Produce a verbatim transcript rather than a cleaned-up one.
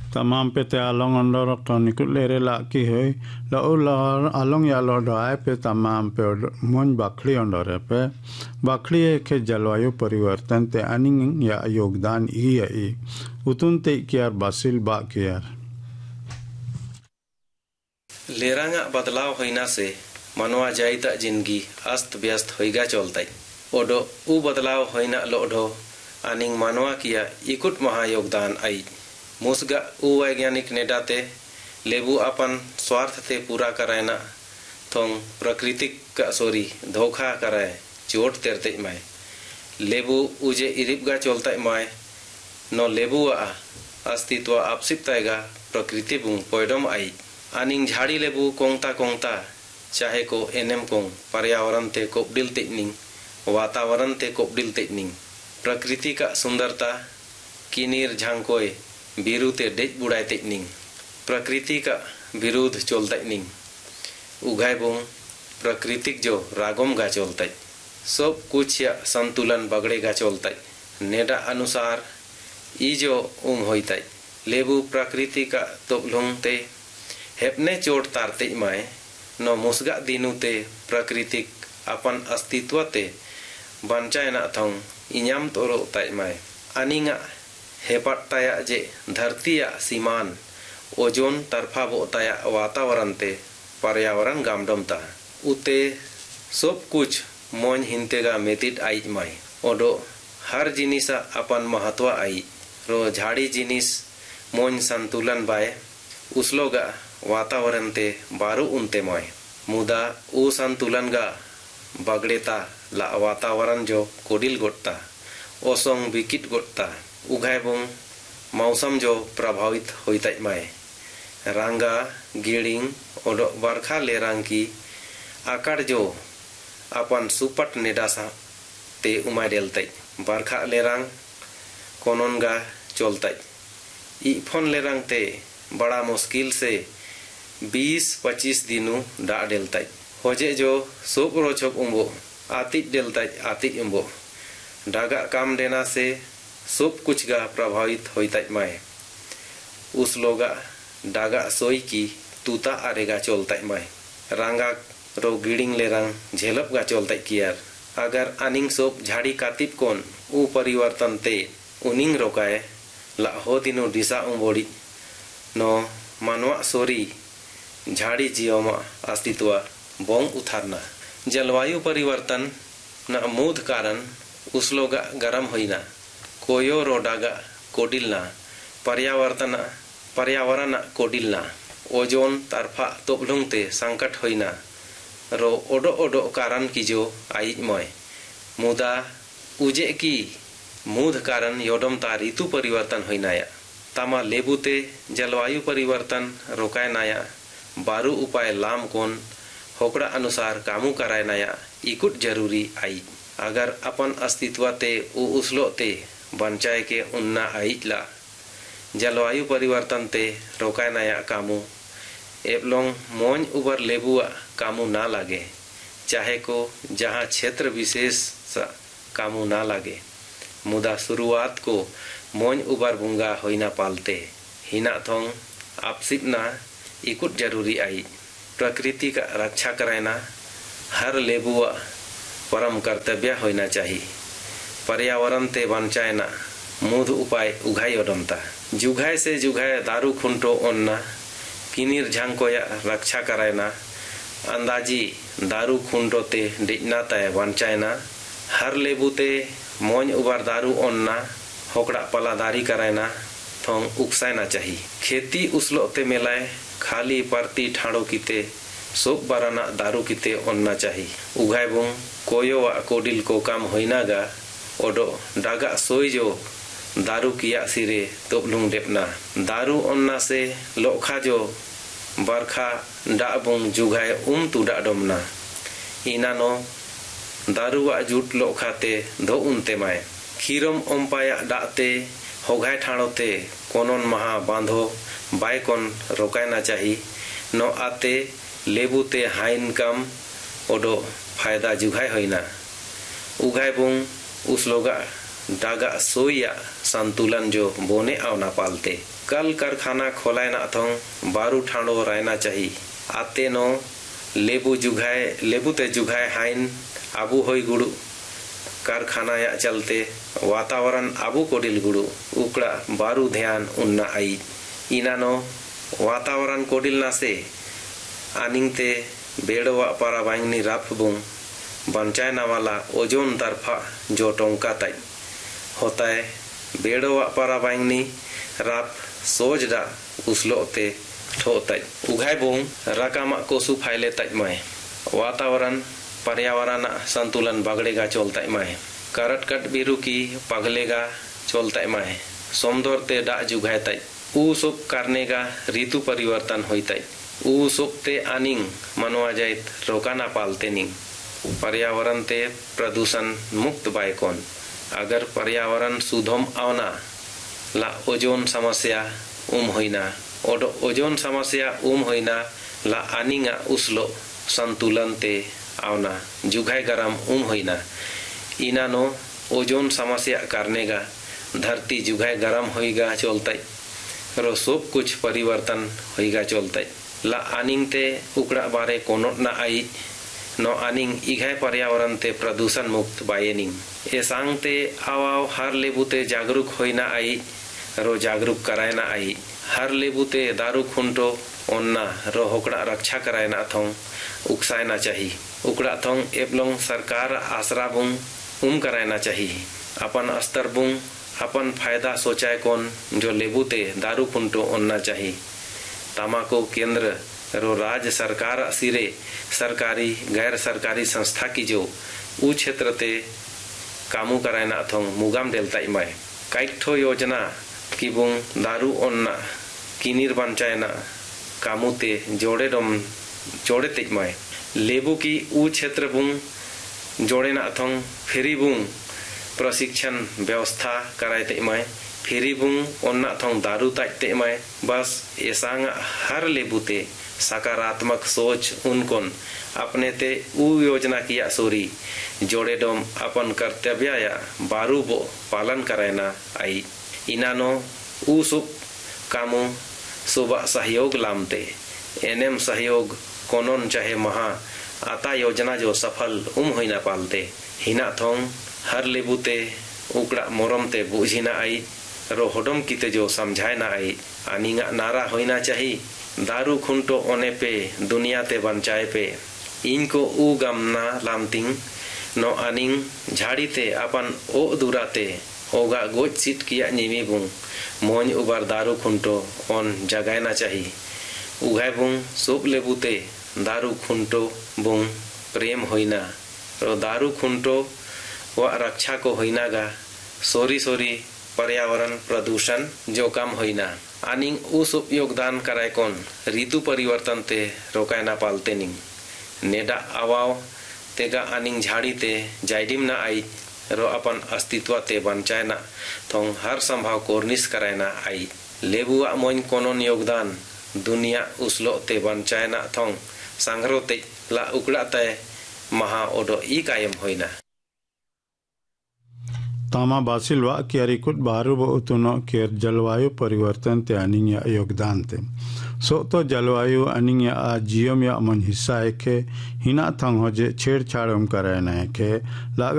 tamam pete along ondor tonikut lere la ki hoy la ular along ya lo doai pe tamam pe mon bakli ondor pe bakli के जलवायु परिवर्तन ते अनिंग या योगदान ई है उतुन ते कियार बासिल बा कियार लेरांगा बदलाव होइना से मनवा जायता जिंदगी अस्त व्यस्त होइगा चलताई ओडो उ बदलाव होइना लोडो अनिंग मनवा किया इकुट महा योगदान आई मुसगा उ वैज्ञानिक नेडाते लेबू अपन स्वार्थ ते पूरा करायना थोंग प्राकृतिक का सोरी धोखा कराए चोट तेरते माय लेबू उजे इरिबगा चलता माय नो लेबू आ अस्तित्व आपसिकताएगा प्रकृति बुंग पोइडम आई अनिंग झाड़ी लेबू कोंगता कोंगता चाहे को एनएम कोंग पर्यावरण ते कोपडिल तेनिंग वातावरण ते कोपडिल तेनिंग प्रकृति का सुंदरता किनीर झांकोय बिरु ते डेज बुड़ाई तेनिंग प्रकृति का विरोध चलता निंग उगाय बुंग प्रकृतिक जो रागम गा चलता सब कुछ या संतुलन बगड़ेगा चलता नेडा अनुसार ई जो उंग होता लेबू प्रकृति का तोबलुंग ते हेपने चोट तारते माय नो मुसगा दिनु ते प्रकृतिक अपन अस्तित्व ते बंचायना थोंग इनाम तोरो ताई माय अनिंगा हेपटाया जे धरती या सीमान ओजोन तरफा बोताया वातावरण ते पर्यावरण गामडमता उते सब कुछ मोन हिंतेगा मेतिट आई माई ओडो हर जिनिसा अपन महत्व आई रो झाड़ी जिनिस मोन संतुलन बाय उसलोगा वातावरण ते बारू उनते मोय मुदा उ संतुलन गा बगड़ेता ला वातावरण जो कोडिल गोटता ओसोंग विकिट गोटता उघाय बुंग मौसम जो प्रभावित होता माय रांगा गिड़िंग और बरखा लेरांग की आकार जो अपन सुपट नेडासा ते उमाय डेलते बरखा लेरांग कोनोनगा चलते इफोन लेरांग ते बड़ा मुश्किल से बीस पच्चीस दिनों डा डेलते होजे जो सोप रोचक उम्बो आतिक डेलते आतिक उम्बो डागा काम देना से सब कुछ गा प्रभावित होता माय उस लोगा डागा सोई की तूता आरेगा चलता माय रांगा रो गिड़िंग ले रंग झेलप गा चलता कियार अगर अनिंग सोप झाड़ी कातिप कोन उ परिवर्तन ते उनिंग रोकाए ला हो दिनो दिशा उंबोड़ी नो मानवा सोरी झाड़ी जियोमा अस्तित्व बोंग उथारना जलवायु परिवर्तन न मूध कारण उस लोगा गरम होइना कोयो रोडागा कोडिलना पर्यावरण पर्यावरण कोडिलना ओजोन तरफा तोबलुंगते संकट होइना रो ओडो ओडो कारण की जो आई मय मुदा उजे की मूध कारण योडम ता ऋतु परिवर्तन होइनाया तामा लेबुते जलवायु परिवर्तन रोकाय नाया बारू उपाय लाम कोन होकड़ा अनुसार कामू कराय नाया इकुट जरूरी आई अगर अपन अस्तित्व ते उ उसलो ते बंचाए के उन्ना आइला जलवायु परिवर्तन ते रोकाय नाया कामू एवं मोन उबर लेबुआ कामू ना लागे चाहे को जहाँ क्षेत्र विशेष सा कामू ना लागे मुदा शुरुआत को मोन उबर बुंगा होइना पालते हिना थोंग आपसिपना इकुट जरूरी आई प्रकृति का रक्षा करायना हर लेबुआ परम कर्तव्य होना चाहिए पर्यावरण ते बंचायना मुद उपाय उघाई ओडमता जुघाय से जुघाय दारू खुंटो ओन्ना किनीर झांकोया रक्षा करायना अंदाजी दारू खुंटो ते डिना तय बंचायना हर लेबुते मोन उबार दारू ओन्ना होकड़ा पलादारी करायना थोंग उकसायना चाहिए खेती उसलो ते मेलाय खाली परती ठाड़ो किते सोप बाराना दारू किते ओन्ना चाहिए उघाय बुंग कोयो वा कोडिल को काम होइनागा ओडो डागा सोई जो दारू किया सिरे तोबलुंग डेपना दारू ओन्ना से लोखा जो बरखा डाबुंग जुघाय उम तु डाडमना इनानो दारू वा जुट लोखाते धो उनते माय खीरम ओम्पाया डाते होघाय ठाणोते कोनोन महा बांधो बायकोन रोकायना चाहिए नो आते लेबुते हाइन कम ओडो फायदा जुघाय होइना उघाय बुंग उसलोगा डागा सोया संतुलन जो बोने आवना पालते कल कारखाना खोलाय ना थों बारू ठांडो रहना चाहिए आते नो लेबू जुगाए लेबू ते जुगाए हाइन आबू होई गुड़ू कारखाना या चलते वातावरण आबू कोडिल गुड़ू उकड़ा बारू ध्यान उन्ना आई इनानो वातावरण कोडिल ना से आनिंगते बेड़वा पारा बांगनी राफ बुंग बंचायना वाला ओजोन तरफा जो टोंका तय होता है बेड़वा पारा बांगनी राफ सोजडा उसलोते ठोतय उघाय बुंग रकामा कोसु फाइले तय मैं वातावरण पर्यावरण संतुलन बगड़ेगा चलता मैं करट कट बिरु की पगलेगा चलता मैं सोमदोरते डा जुगाय तय ऊ सब करने का ऋतु परिवर्तन होता है ऊ सब ते आनिंग मनवा जाइत रोकाना पालते निंग पर्यावरण ते प्रदूषण मुक्त बायकोन अगर पर्यावरण सुधम आवना ला ओजोन समस्या उम होइना ओडो ओजोन समस्या उम होइना ला आनिंगा उसलो संतुलन ते आवना जुगाय गरम उम होइना इनानो ओजोन समस्या करने का धरती जुगाय गरम होइगा चलता रो सब कुछ परिवर्तन होइगा चलता ला आनिंग ते उकड़ा बारे कोनो ना आई नो आनिंग इघाय पर्यावरण ते प्रदूषण मुक्त बायेनिंग ए सांग ते आवाव हर लेबुते जागरूक होइना आई रो जागरूक करायना आई हर लेबुते दारू खुंटो ओन्ना रो होकड़ा रक्षा करायना थों उकसायना चाहिए उकड़ा थों एवं सरकार आसरा बुंग उम करायना चाहिए अपन स्तर बुंग अपन फायदा सोचाए कौन जो लेबुते दारू खुंटो ओन्ना चाहिए तमाको केंद्र रो राज्य सरकार सिरे सरकारी गैर सरकारी संस्था की जो ऊ क्षेत्र ते कामू करायना थों मुगाम डेलता इमाय काइठो योजना की बुंग दारू ओन्ना किनिर बंचायना कामू ते जोड़े डोम जोड़े ते इमाय लेबू की ऊ क्षेत्र बुंग जोड़े ना थों फेरी बुंग प्रशिक्षण व्यवस्था कराए ते इमाय फेरी बुंग ओन्ना थों दारू ताई ते इमाय बस एसांग हर लेबुते सकारात्मक सोच उनकोन अपने ते ऊ योजना किया सोरी जोड़े डोम अपन कर्तव्य या बारू बो पालन करायना आई इनानो ऊ सुप कामू सुबह सहयोग लामते एनएम सहयोग कोनोन चाहे महा आता योजना जो सफल उम होइना पालते हिना थों हर लेबुते उकड़ा मोरम ते बुझिना आई रो होडम किते जो समझाए ना आई आनिंगा नारा होइना चाहिए दारू खुंटो ओने पे दुनिया ते बंचाए पे इनको ऊ गमना लामतिंग नो आनिंग झाड़ी ते अपन ओ दुराते ओगा गोच सीट किया निमी बुंग मोन उबार दारू खुंटो ओन जगायना चाहिए उगाय बुंग सोप लेबुते दारू खुंटो बुंग प्रेम होइना रो दारू खुंटो व रक्षा को होइना गा सोरी सोरी पर्यावरण प्रदूषण जो कम होइना आनिंग उस योगदान कराय कौन ऋतु परिवर्तन ते रोकायना पालते निंग नेडा आवाव तेगा आनिंग झाड़ी ते जायडिम ना आई रो अपन अस्तित्व ते बंचायना थों हर संभाव कोर्निस करायना आई लेबुआ मोइन कोनोन योगदान दुनिया उसलो ते बंचायना थों सांगरो ते ला उकड़ा ते महा ओडो ई कायम होइना तामा बासिल वा कियारिकुट बारू बो उतुनो केर जलवायु परिवर्तन ते अनिंग या योगदान ते सो तो जलवायु अनिंग या जियोम या मन हिस्सा है के हिना थंग हो जे छेड़छाड़ करायना है के